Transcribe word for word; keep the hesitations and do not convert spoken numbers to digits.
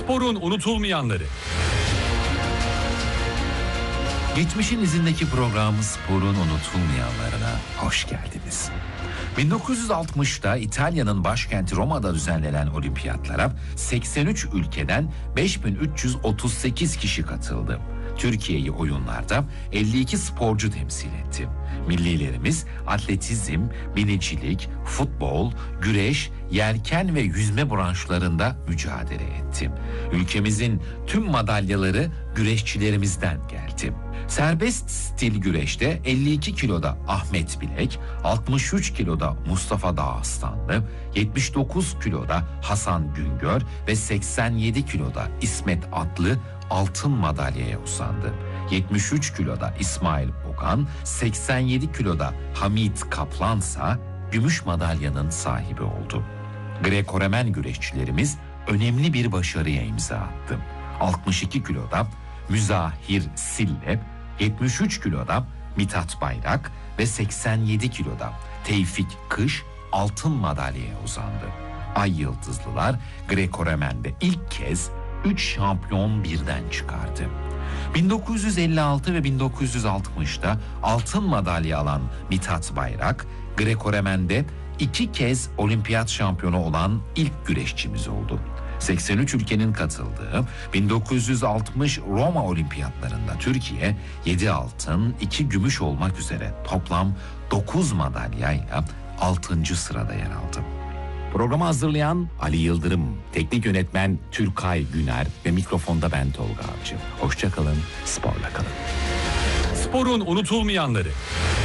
Sporun unutulmayanları. Geçmişin izindeki programı Sporun unutulmayanlarına hoş geldiniz. bin dokuz yüz altmışta İtalya'nın başkenti Roma'da düzenlenen olimpiyatlara seksen üç ülkeden beş bin üç yüz otuz sekiz kişi katıldı. Türkiye'yi oyunlarda elli iki sporcu temsil etti. Millilerimiz atletizm, binicilik, futbol, güreş, yelken ve yüzme branşlarında mücadele etti. Ülkemizin tüm madalyaları güreşçilerimizden geldi. Serbest stil güreşte elli iki kiloda Ahmet Bilek, altmış üç kiloda Mustafa Dağıstanlı, yetmiş dokuz kiloda Hasan Güngör ve seksen yedi kiloda İsmet Atlı altın madalyaya uzandı. yetmiş üç kiloda İsmail Ogan, seksen yedi kiloda Hamit Kaplansa gümüş madalyanın sahibi oldu. Greko-Romen güreşçilerimiz önemli bir başarıya imza attı. altmış iki kiloda Müzahir Sillep, yetmiş üç kiloda Mithat Bayrak ve seksen yedi kiloda Tevfik Kış altın madalyaya uzandı. Ay Yıldızlılar Greko-Romen'de ilk kez üç şampiyon birden çıkardı. bin dokuz yüz elli altı ve bin dokuz yüz altmışta altın madalya alan Mithat Bayrak, Greko-Romen'de iki kez olimpiyat şampiyonu olan ilk güreşçimiz oldu. seksen üç ülkenin katıldığı bin dokuz yüz altmış Roma olimpiyatlarında Türkiye yedi altın, iki gümüş olmak üzere toplam dokuz madalyayla altıncı sırada yer aldı. Programı hazırlayan Ali Yıldırım, teknik yönetmen Türkay Güner ve mikrofonda ben Tolga Avcı. Hoşça kalın, sporla kalın. Sporun unutulmayanları.